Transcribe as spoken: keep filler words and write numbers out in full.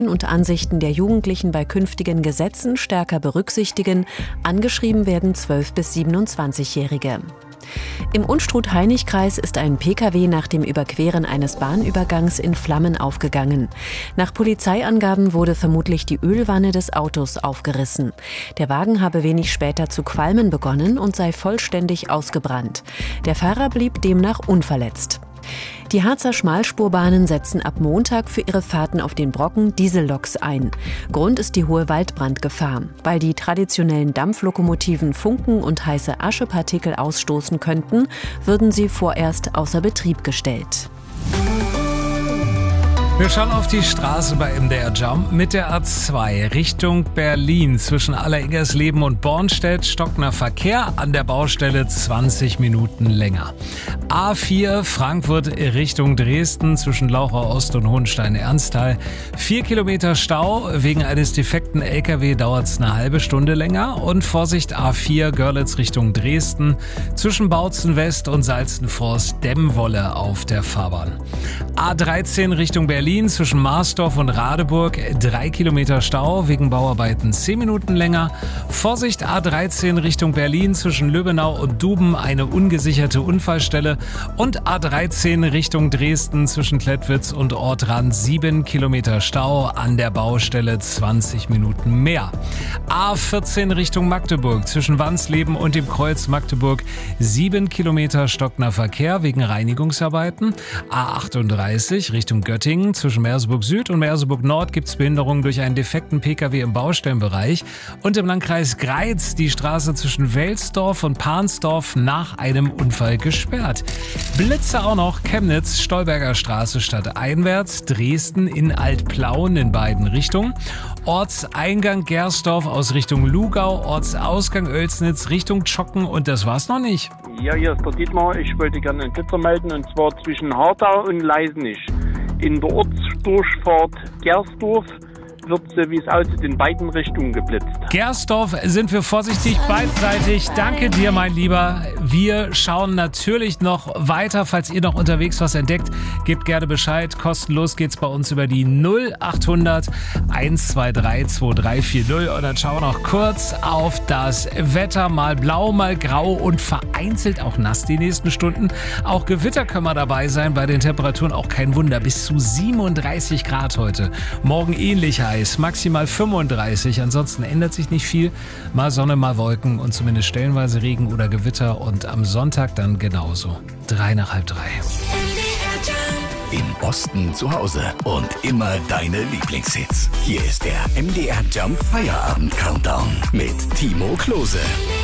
und Ansichten der Jugendlichen bei künftigen Gesetzen stärker berücksichtigen. Angeschrieben werden zwölf- bis siebenundzwanzigjährige. Im Unstrut-Hainich-Kreis ist ein Pkw nach dem Überqueren eines Bahnübergangs in Flammen aufgegangen. Nach Polizeiangaben wurde vermutlich die Ölwanne des Autos aufgerissen. Der Wagen habe wenig später zu qualmen begonnen und sei vollständig ausgebrannt. Der Fahrer blieb demnach unverletzt. Die Harzer Schmalspurbahnen setzen ab Montag für ihre Fahrten auf den Brocken Dieselloks ein. Grund ist die hohe Waldbrandgefahr. Weil die traditionellen Dampflokomotiven Funken und heiße Aschepartikel ausstoßen könnten, würden sie vorerst außer Betrieb gestellt. Wir schauen auf die Straße bei M D R Jump mit der A zwei Richtung Berlin. Zwischen Alleringgersleben und Bornstedt stockender Verkehr, an der Baustelle zwanzig Minuten länger. A vier Frankfurt Richtung Dresden zwischen Lauchau Ost und Hohenstein-Ernsthal. Vier Kilometer Stau. Wegen eines defekten L K W dauert es eine halbe Stunde länger. Und Vorsicht A vier Görlitz Richtung Dresden zwischen Bautzen West und Salzenforst Dämmwolle auf der Fahrbahn. A dreizehn Richtung Berlin zwischen Marsdorf und Radeburg, drei Kilometer Stau, wegen Bauarbeiten zehn Minuten länger. Vorsicht A dreizehn Richtung Berlin zwischen Löbenau und Duben, eine ungesicherte Unfallstelle. Und A dreizehn Richtung Dresden zwischen Klettwitz und Ortrand, sieben Kilometer Stau, an der Baustelle zwanzig Minuten mehr. A vierzehn Richtung Magdeburg zwischen Wansleben und dem Kreuz Magdeburg, sieben Kilometer stockender Verkehr wegen Reinigungsarbeiten. A achtunddreißig Richtung Göttingen zwischen Merseburg Süd und Merseburg Nord gibt es Behinderungen durch einen defekten Pkw im Baustellenbereich. Und im Landkreis Greiz die Straße zwischen Welsdorf und Pansdorf nach einem Unfall gesperrt. Blitze auch noch, Chemnitz, Stolberger Straße stadteinwärts, Dresden in Altplauen in beiden Richtungen. Ortseingang Gersdorf aus Richtung Lugau, Ortsausgang Oelsnitz Richtung Tschocken und das war's noch nicht. Ja, hier ist der Dietmar. Ich wollte gerne einen Blitzer melden und zwar zwischen Hardau und Leisenich. In der Ortsdurchfahrt Gersdorf wird sie, wie es aussieht, in beiden Richtungen geblitzt. Gersdorf sind wir vorsichtig beidseitig. Danke dir, mein Lieber. Wir schauen natürlich noch weiter. Falls ihr noch unterwegs was entdeckt, gebt gerne Bescheid. Kostenlos geht's bei uns über die null achthundert hundertzweiundzwanzig zweiunddreißig vierzig. Und dann schauen wir noch kurz auf das Wetter. Mal blau, mal grau und vereinzelt auch nass die nächsten Stunden. Auch Gewitter können wir dabei sein. Bei den Temperaturen auch kein Wunder. Bis zu siebenunddreißig Grad heute. Morgen ähnlich heiß. Maximal fünfunddreißig. Ansonsten ändert sich nicht viel. Mal Sonne, mal Wolken und zumindest stellenweise Regen oder Gewitter. Und am Sonntag dann genauso. Drei nach halb drei. Im Osten zu Hause und immer deine Lieblingshits. Hier ist der M D R Jump Feierabend Countdown mit Timo Klose.